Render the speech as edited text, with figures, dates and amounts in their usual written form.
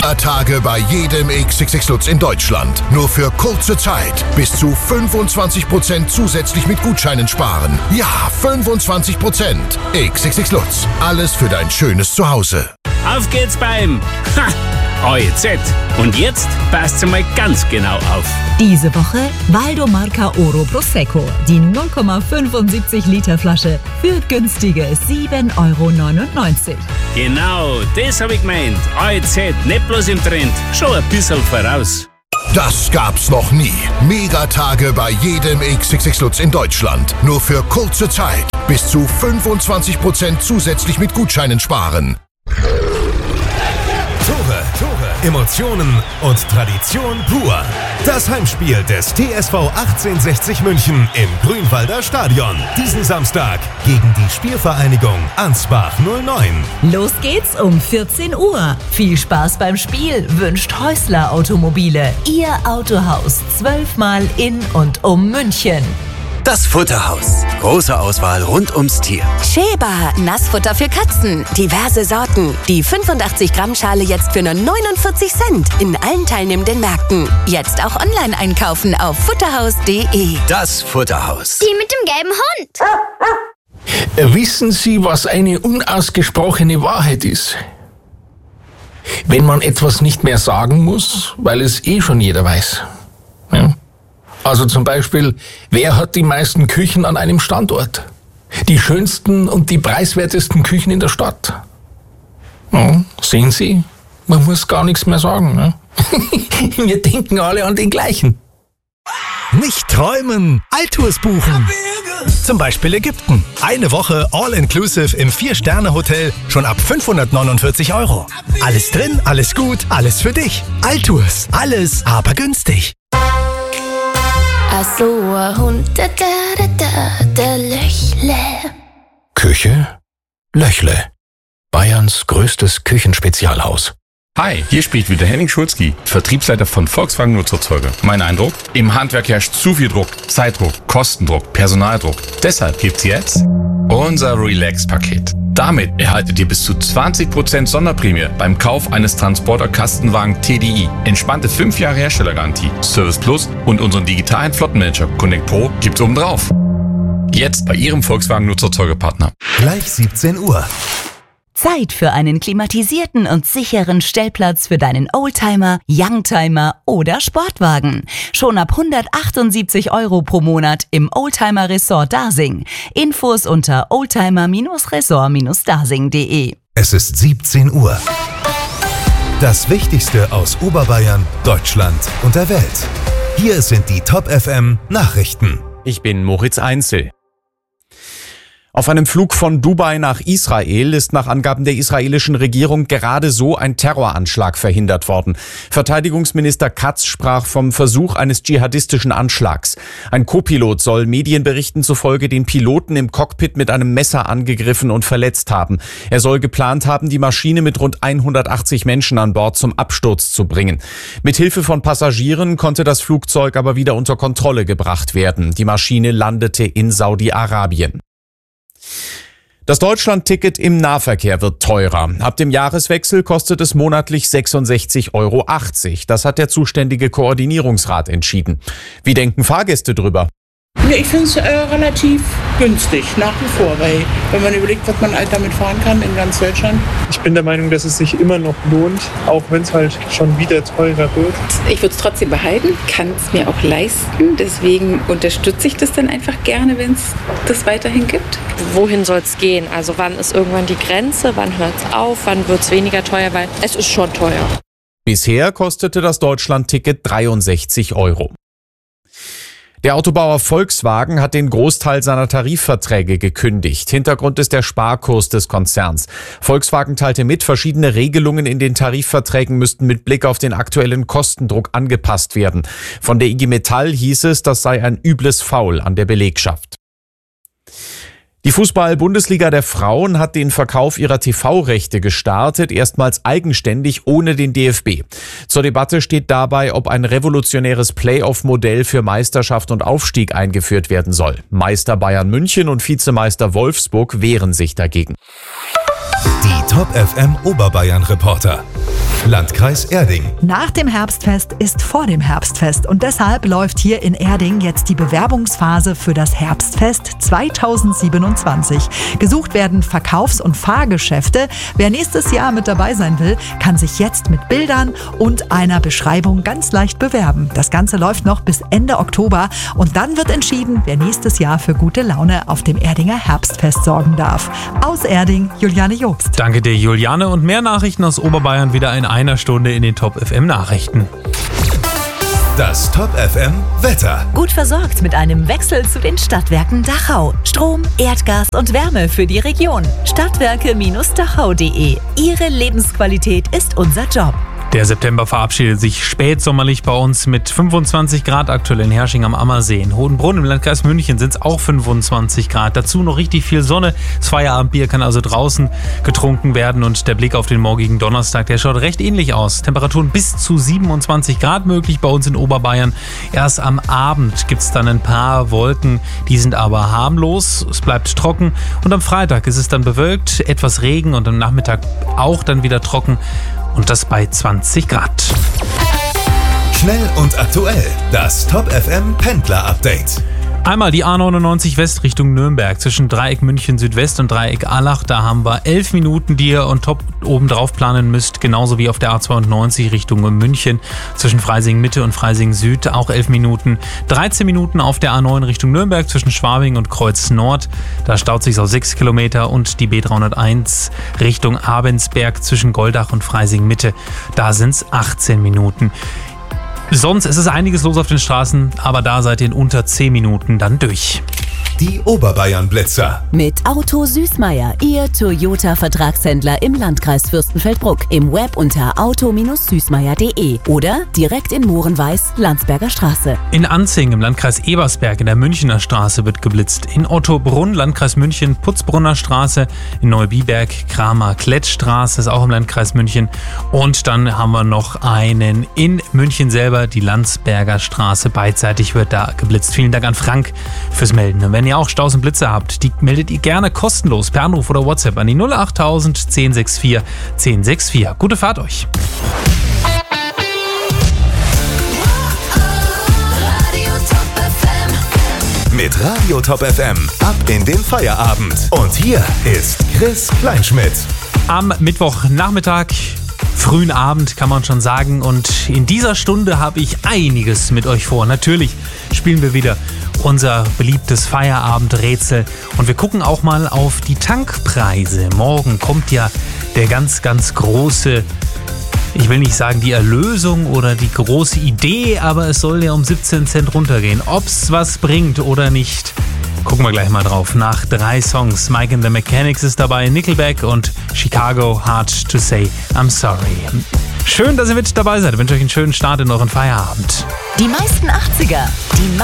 Tage bei jedem XXX Lutz in Deutschland. Nur für kurze Zeit. Bis zu 25% zusätzlich mit Gutscheinen sparen. Ja, 25%. XXX Lutz. Alles für dein schönes Zuhause. Auf geht's beim AEZ. Und jetzt passt mal ganz genau auf. Diese Woche Valdomarca Oro Prosecco. Die 0,75 Liter Flasche für günstige 7,99 €. Genau, das hab ich gemeint. AEZ, nicht bloß im Trend, schon ein bisschen voraus. Das gab's noch nie. Megatage bei jedem XXX Lutz in Deutschland. Nur für kurze Zeit. Bis zu 25% zusätzlich mit Gutscheinen sparen. Tore, Emotionen und Tradition pur. Das Heimspiel des TSV 1860 München im Grünwalder Stadion. Diesen Samstag gegen die Spielvereinigung Ansbach 09. Los geht's um 14 Uhr. Viel Spaß beim Spiel wünscht Häusler Automobile. Ihr Autohaus 12-mal in und um München. Das Futterhaus. Große Auswahl rund ums Tier. Sheba, Nassfutter für Katzen. Diverse Sorten. Die 85-Gramm-Schale jetzt für nur 49 Cent. In allen teilnehmenden Märkten. Jetzt auch online einkaufen auf futterhaus.de. Das Futterhaus. Die mit dem gelben Hund. Wissen Sie, was eine unausgesprochene Wahrheit ist? Wenn man etwas nicht mehr sagen muss, weil es schon jeder weiß. Ja? Also zum Beispiel, wer hat die meisten Küchen an einem Standort? Die schönsten und die preiswertesten Küchen in der Stadt. Ja, sehen Sie, man muss gar nichts mehr sagen. Ne? Wir denken alle an den gleichen. Nicht träumen, Altours buchen. Zum Beispiel Ägypten. Eine Woche All-Inclusive im 4-Sterne-Hotel schon ab 549 €. Alles drin, alles gut, alles für dich. Altours, alles aber günstig. So ein Hund, der Löchle. Küche? Löchle. Bayerns größtes Küchenspezialhaus. Hi, hier spricht wieder Henning Schulzki, Vertriebsleiter von Volkswagen Nutzerzeuger. Mein Eindruck? Im Handwerk herrscht zu viel Druck, Zeitdruck, Kostendruck, Personaldruck. Deshalb gibt's jetzt unser Relax-Paket. Damit erhaltet ihr bis zu 20% Sonderprämie beim Kauf eines Transporter-Kastenwagen TDI. Entspannte 5 Jahre Herstellergarantie, Service Plus und unseren digitalen Flottenmanager Connect Pro gibt's obendrauf. Jetzt bei Ihrem Volkswagen Nutzerzeugerpartner. Gleich 17 Uhr. Zeit für einen klimatisierten und sicheren Stellplatz für deinen Oldtimer, Youngtimer oder Sportwagen. Schon ab 178 € pro Monat im Oldtimer Resort Dasing. Infos unter oldtimer-resort-dasing.de. Es ist 17 Uhr. Das Wichtigste aus Oberbayern, Deutschland und der Welt. Hier sind die Top FM Nachrichten. Ich bin Moritz Einzel. Auf einem Flug von Dubai nach Israel ist nach Angaben der israelischen Regierung gerade so ein Terroranschlag verhindert worden. Verteidigungsminister Katz sprach vom Versuch eines dschihadistischen Anschlags. Ein Co-Pilot soll Medienberichten zufolge den Piloten im Cockpit mit einem Messer angegriffen und verletzt haben. Er soll geplant haben, die Maschine mit rund 180 Menschen an Bord zum Absturz zu bringen. Mit Hilfe von Passagieren konnte das Flugzeug aber wieder unter Kontrolle gebracht werden. Die Maschine landete in Saudi-Arabien. Das Deutschland-Ticket im Nahverkehr wird teurer. Ab dem Jahreswechsel kostet es monatlich 66,80 €. Das hat der zuständige Koordinierungsrat entschieden. Wie denken Fahrgäste drüber? Ja, ich finde es relativ günstig, nach wie vor, weil wenn man überlegt, was man halt damit fahren kann in ganz Deutschland. Ich bin der Meinung, dass es sich immer noch lohnt, auch wenn es halt schon wieder teurer wird. Ich würde es trotzdem behalten, kann es mir auch leisten. Deswegen unterstütze ich das dann einfach gerne, wenn es das weiterhin gibt. Wohin soll es gehen? Also wann ist irgendwann die Grenze? Wann hört es auf? Wann wird es weniger teuer? Weil es ist schon teuer. Bisher kostete das Deutschland-Ticket 63 €. Der Autobauer Volkswagen hat den Großteil seiner Tarifverträge gekündigt. Hintergrund ist der Sparkurs des Konzerns. Volkswagen teilte mit, verschiedene Regelungen in den Tarifverträgen müssten mit Blick auf den aktuellen Kostendruck angepasst werden. Von der IG Metall hieß es, das sei ein übles Foul an der Belegschaft. Die Fußball-Bundesliga der Frauen hat den Verkauf ihrer TV-Rechte gestartet, erstmals eigenständig ohne den DFB. Zur Debatte steht dabei, ob ein revolutionäres Playoff-Modell für Meisterschaft und Aufstieg eingeführt werden soll. Meister Bayern München und Vizemeister Wolfsburg wehren sich dagegen. Die Top FM Oberbayern Reporter. Landkreis Erding. Nach dem Herbstfest ist vor dem Herbstfest und deshalb läuft hier in Erding jetzt die Bewerbungsphase für das Herbstfest 2027. Gesucht werden Verkaufs- und Fahrgeschäfte. Wer nächstes Jahr mit dabei sein will, kann sich jetzt mit Bildern und einer Beschreibung ganz leicht bewerben. Das Ganze läuft noch bis Ende Oktober und dann wird entschieden, wer nächstes Jahr für gute Laune auf dem Erdinger Herbstfest sorgen darf. Aus Erding, Juliane Jobst. Danke dir, Juliane. Und mehr Nachrichten aus Oberbayern wieder in einer Stunde in den Top FM Nachrichten. Das Top FM Wetter. Gut versorgt mit einem Wechsel zu den Stadtwerken Dachau. Strom, Erdgas und Wärme für die Region. Stadtwerke-dachau.de. Ihre Lebensqualität ist unser Job. Der September verabschiedet sich spätsommerlich bei uns mit 25 Grad aktuell in Hersching am Ammersee. In Hohenbrunn im Landkreis München sind es auch 25 Grad. Dazu noch richtig viel Sonne. Das Feierabendbier kann also draußen getrunken werden und der Blick auf den morgigen Donnerstag, der schaut recht ähnlich aus. Temperaturen bis zu 27 Grad möglich bei uns in Oberbayern. Erst am Abend gibt es dann ein paar Wolken, die sind aber harmlos. Es bleibt trocken und am Freitag ist es dann bewölkt, etwas Regen und am Nachmittag auch dann wieder trocken. Und das bei 20 Grad. Schnell und aktuell. Das Top FM Pendler Update. Einmal die A99 West Richtung Nürnberg zwischen Dreieck München Südwest und Dreieck Allach. Da haben wir 11 Minuten, die ihr on top oben drauf planen müsst. Genauso wie auf der A92 Richtung München zwischen Freising Mitte und Freising Süd. Auch 11 Minuten. 13 Minuten auf der A9 Richtung Nürnberg zwischen Schwabing und Kreuz Nord. Da staut sich auf 6 Kilometer. Und die B301 Richtung Abensberg zwischen Goldach und Freising Mitte. Da sind es 18 Minuten. Sonst ist es einiges los auf den Straßen, aber da seid ihr in unter 10 Minuten dann durch. Die Oberbayern-Blitzer. Mit Auto Süßmeier, Ihr Toyota-Vertragshändler im Landkreis Fürstenfeldbruck. Im Web unter auto-süßmeier.de oder direkt in Mohrenweiß, Landsberger Straße. In Anzing im Landkreis Ebersberg in der Münchner Straße wird geblitzt. In Ottobrunn, Landkreis München, Putzbrunner Straße. In Neubiberg, Kramer-Klettstraße, ist auch im Landkreis München. Und dann haben wir noch einen in München selber, die Landsberger Straße. Beidseitig wird da geblitzt. Vielen Dank an Frank fürs Melden. Und wenn ihr auch Staus und Blitze habt, die meldet ihr gerne kostenlos per Anruf oder WhatsApp an die 08000 1064 1064. Gute Fahrt euch! Mit Radio Top FM ab in den Feierabend. Und hier ist Chris Kleinschmidt. Am Mittwochnachmittag, frühen Abend kann man schon sagen. Und in dieser Stunde habe ich einiges mit euch vor. Natürlich spielen wir wieder unser beliebtes Feierabendrätsel. Und wir gucken auch mal auf die Tankpreise. Morgen kommt ja der ganz, ganz große, ich will nicht sagen die Erlösung oder die große Idee, aber es soll ja um 17 Cent runtergehen. Ob's was bringt oder nicht, gucken wir gleich mal drauf. Nach 3 Songs. Mike and the Mechanics ist dabei, Nickelback und Chicago, Hard to Say I'm Sorry. Schön, dass ihr mit dabei seid. Ich wünsche euch einen schönen Start in euren Feierabend. Die meisten 80er. Die